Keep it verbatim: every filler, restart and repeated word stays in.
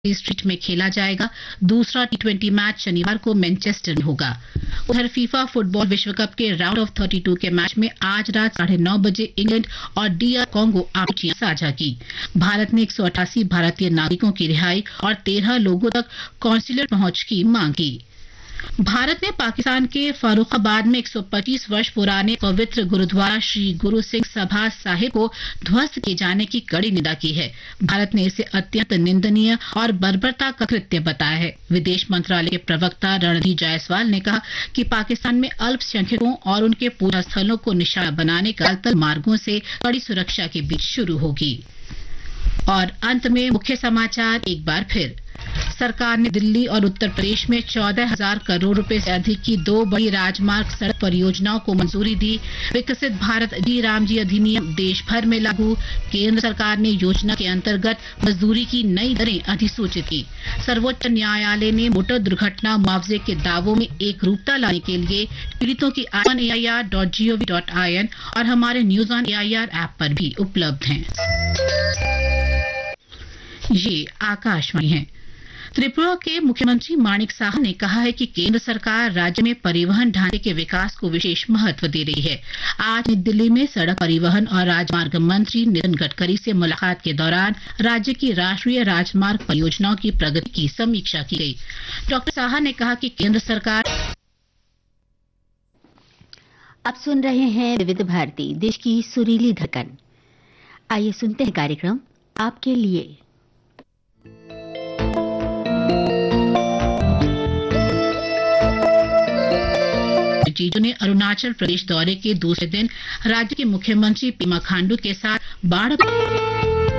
Street में खेला जाएगा। दूसरा टी ट्वेंटी मैच शनिवार को मैनचेस्टर में होगा। उधर फीफा फुटबॉल विश्व कप के राउंड ऑफ थर्टी टू के मैच में आज रात साढ़े नौ बजे इंग्लैंड और डीआर कॉन्गो आपस साझा की। भारत ने एक सौ अठासी भारतीय नागरिकों की रिहाई और तेरह लोगों तक कॉन्सुलर पहुंच की मांग की। भारत ने पाकिस्तान के फर्रुखाबाद में एक सौ पच्चीस वर्ष पुराने पवित्र गुरुद्वारा श्री गुरु सिंह सभा साहिब को ध्वस्त किए जाने की कड़ी निंदा की है। भारत ने इसे अत्यंत निंदनीय और बर्बरता का कृत्य बताया है। विदेश मंत्रालय के प्रवक्ता रणधीर जायसवाल ने कहा कि पाकिस्तान में अल्पसंख्यकों और उनके पूजा स्थलों को निशाना बनाने का तल मार्गों से कड़ी सुरक्षा के बीच शुरू होगी। और अंत में मुख्य समाचार एक बार फिर। सरकार ने दिल्ली और उत्तर प्रदेश में चौदह हजार करोड़ रुपए से अधिक की दो बड़ी राजमार्ग सड़क परियोजनाओं को मंजूरी दी। विकसित भारत जी राम जी अधिनियम देश भर में लागू। केंद्र सरकार ने योजना के अंतर्गत मजदूरी की नई दरें अधिसूचित की। सर्वोच्च न्यायालय ने मोटर दुर्घटना मुआवजे के दावों में एक रूपता लाने के लिए पीड़ितों की on A I R dot G O V dot I N और हमारे news on A I R app पर भी उपलब्ध हैं। ये आकाशवाणी है। त्रिपुरा के मुख्यमंत्री माणिक साहा ने कहा है कि केंद्र सरकार राज्य में परिवहन ढांचे के विकास को विशेष महत्व दे रही है। आज नई दिल्ली में सड़क परिवहन और राजमार्ग मंत्री नितिन गडकरी से मुलाकात के दौरान राज्य की राष्ट्रीय राजमार्ग परियोजनाओं की प्रगति की समीक्षा की गई। डॉक्टर साहा ने कहा कि केंद्र सरकार अब सुन रहे हैं विविध भारती, देश की सुरीली धड़कन। आइए सुनते हैं कार्यक्रम आपके लिए। जीजू ने अरुणाचल प्रदेश दौरे के दूसरे दिन राज्य के मुख्यमंत्री पेमा खांडू के साथ बाढ़